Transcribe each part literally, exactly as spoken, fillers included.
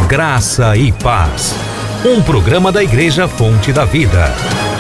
Graça e Paz, um programa da Igreja Fonte da Vida.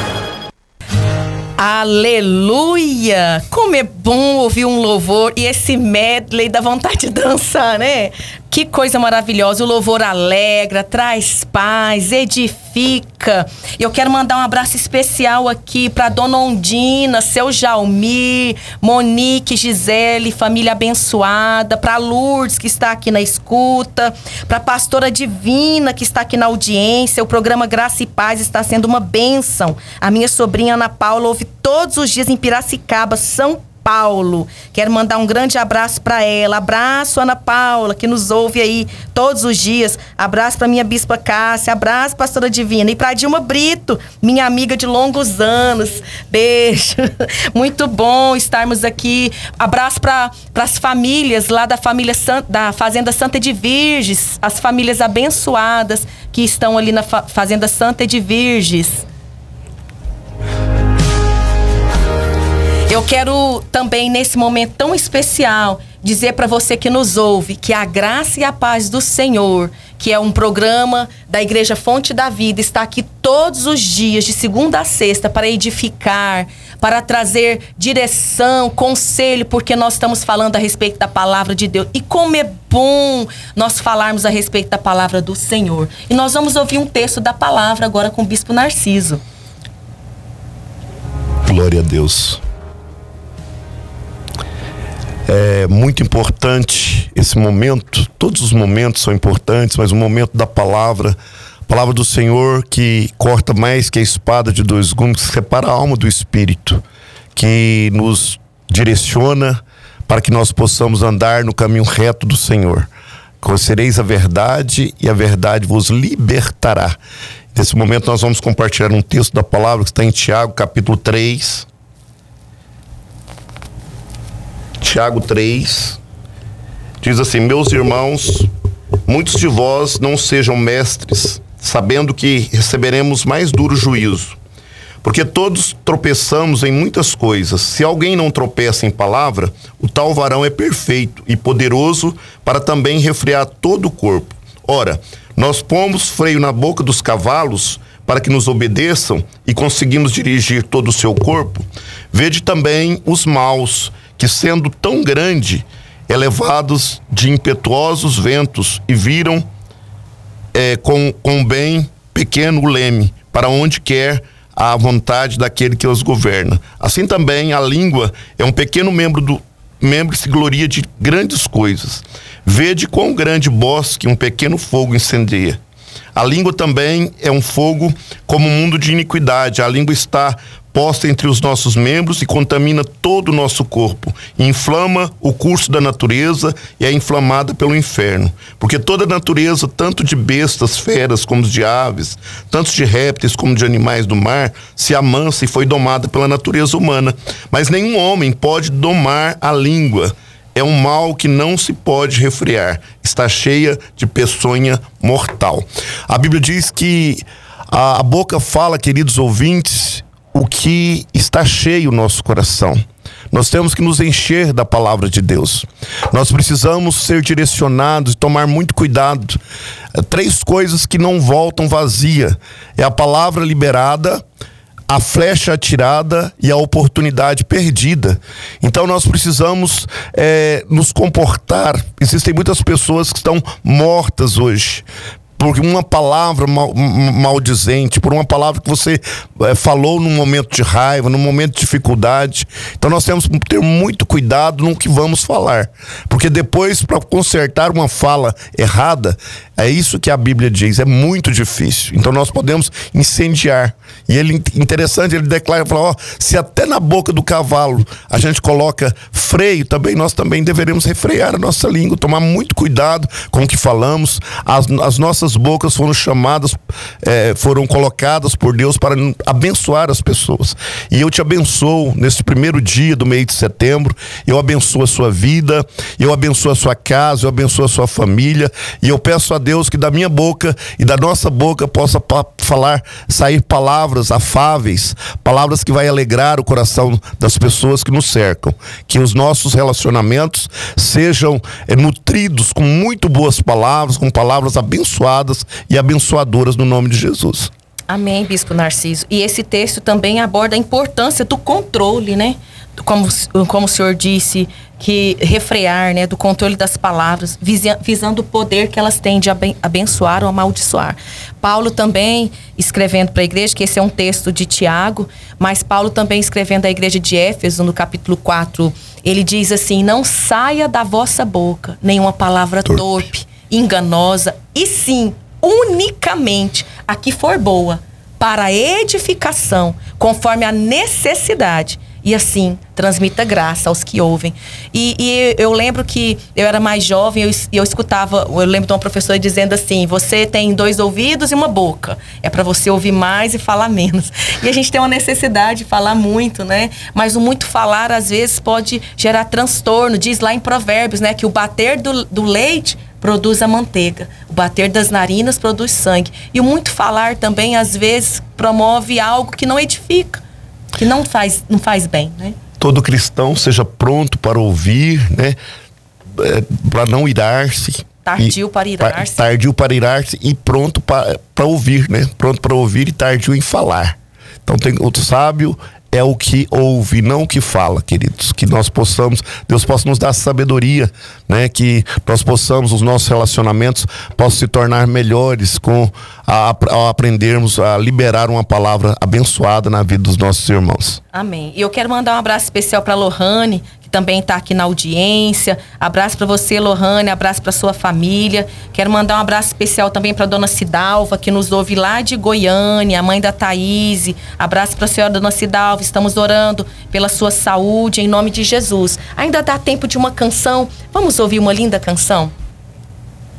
Aleluia! Como é bom ouvir um louvor e esse medley dá vontade de dançar, né? Que coisa maravilhosa, o louvor alegra, traz paz, edifica. Eu quero mandar um abraço especial aqui para Dona Ondina, seu Jaumir, Monique, Gisele, família abençoada, para Lourdes, que está aqui na escuta, para a pastora Divina, que está aqui na audiência. O programa Graça e Paz está sendo uma bênção. A minha sobrinha Ana Paula ouve todos os dias em Piracicaba, São Paulo. Paulo, quero mandar um grande abraço para ela. Abraço, Ana Paula, que nos ouve aí todos os dias. Abraço para minha bispa Cássia, abraço, pastora Divina. E para Dilma Brito, minha amiga de longos anos. Beijo. Muito bom estarmos aqui. Abraço para as famílias lá da família San, da Fazenda Santa de Virges, as famílias abençoadas que estão ali na fa, Fazenda Santa de Virges. Eu quero também, nesse momento tão especial, dizer para você que nos ouve que a graça e a paz do Senhor, que é um programa da Igreja Fonte da Vida, está aqui todos os dias, de segunda a sexta, para edificar, para trazer direção, conselho, porque nós estamos falando a respeito da palavra de Deus. E como é bom nós falarmos a respeito da palavra do Senhor. E nós vamos ouvir um texto da palavra agora com o Bispo Narciso. Glória a Deus. É muito importante esse momento, todos os momentos são importantes, mas o momento da palavra, a palavra do Senhor que corta mais que a espada de dois gumes, que separa a alma do espírito, que nos direciona para que nós possamos andar no caminho reto do Senhor. Conhecereis a verdade e a verdade vos libertará. Nesse momento nós vamos compartilhar um texto da palavra que está em Tiago, capítulo três. Tiago três, diz assim: meus irmãos, muitos de vós não sejam mestres, sabendo que receberemos mais duro juízo. Porque todos tropeçamos em muitas coisas. Se alguém não tropeça em palavra, o tal varão é perfeito e poderoso para também refrear todo o corpo. Ora, nós pomos freio na boca dos cavalos para que nos obedeçam e conseguimos dirigir todo o seu corpo. Vede também os maus, que sendo tão grande, elevados de impetuosos ventos, e viram é, com, com bem pequeno o leme, para onde quer a vontade daquele que os governa. Assim também a língua é um pequeno membro do membro que se gloria de grandes coisas. Vede quão grande bosque um pequeno fogo incendeia. A língua também é um fogo como um mundo de iniquidade. A língua está posta entre os nossos membros e contamina todo o nosso corpo, e inflama o curso da natureza e é inflamada pelo inferno. Porque toda a natureza, tanto de bestas, feras, como de aves, tanto de répteis como de animais do mar, se amansa e foi domada pela natureza humana. Mas nenhum homem pode domar a língua. É um mal que não se pode refrear. Está cheia de peçonha mortal. A Bíblia diz que a, a boca fala, queridos ouvintes, o que está cheio o nosso coração. Nós temos que nos encher da palavra de Deus. Nós precisamos ser direcionados e tomar muito cuidado. Três coisas que não voltam vazia: é a palavra liberada, a flecha atirada e a oportunidade perdida. Então nós precisamos é, nos comportar. Existem muitas pessoas que estão mortas hoje por uma palavra mal, maldizente, por uma palavra que você é, falou num momento de raiva, num momento de dificuldade. Então nós temos que ter muito cuidado no que vamos falar, porque depois, para consertar uma fala errada, é isso que a Bíblia diz, é muito difícil. Então nós podemos incendiar. E ele, interessante, ele declara, fala, ó, se até na boca do cavalo a gente coloca freio, também nós também deveremos refrear a nossa língua, tomar muito cuidado com o que falamos. As, as nossas bocas foram chamadas é, foram colocadas por Deus para abençoar as pessoas. E eu te abençoo nesse primeiro dia do mês de setembro. Eu abençoo a sua vida, eu abençoo a sua casa, eu abençoo a sua família. E eu peço a Deus que da minha boca e da nossa boca possa pa- falar, sair palavras afáveis, palavras que vai alegrar o coração das pessoas que nos cercam. Que os nossos relacionamentos sejam é, nutridos com muito boas palavras, com palavras abençoadas e abençoadoras no nome de Jesus. Amém, Bispo Narciso. E esse texto também aborda a importância do controle, né? Como, como o senhor disse, que refrear, né? Do controle das palavras, visando o poder que elas têm de abençoar ou amaldiçoar. Paulo também, escrevendo para a igreja, que esse é um texto de Tiago, mas Paulo também escrevendo à igreja de Éfeso, no capítulo quatro, ele diz assim: não saia da vossa boca nenhuma palavra torpe, torpe enganosa, e sim, unicamente a que for boa, para a edificação, conforme a necessidade, e assim transmita graça aos que ouvem. E, e eu lembro que eu era mais jovem, eu, eu escutava, eu lembro de uma professora dizendo assim: você tem dois ouvidos e uma boca, é para você ouvir mais e falar menos. E a gente tem uma necessidade de falar muito, né? Mas o muito falar às vezes pode gerar transtorno. Diz lá em Provérbios, né, que o bater do, do leite produz a manteiga, o bater das narinas produz sangue. E o muito falar também às vezes promove algo que não edifica, que não faz, não faz bem, né? Todo cristão seja pronto para ouvir, né? É, para não irar-se. Tardio e, para irar-se. Tardio para irar-se e pronto para, para ouvir, né? Pronto para ouvir e tardio em falar. Então tem o sábio é o que ouve, não o que fala, queridos. Que nós possamos, Deus possa nos dar sabedoria, né? Que nós possamos, os nossos relacionamentos possam se tornar melhores com a, ao aprendermos a liberar uma palavra abençoada na vida dos nossos irmãos. Amém. E eu quero mandar um abraço especial para Lohane, que também está aqui na audiência. Abraço para você, Lohane, abraço para sua família. Quero mandar um abraço especial também para dona Cidalva, que nos ouve lá de Goiânia, a mãe da Thaís. Abraço para a senhora dona Cidalva, estamos orando pela sua saúde, em nome de Jesus. Ainda dá tempo de uma canção? Vamos ouvir uma linda canção?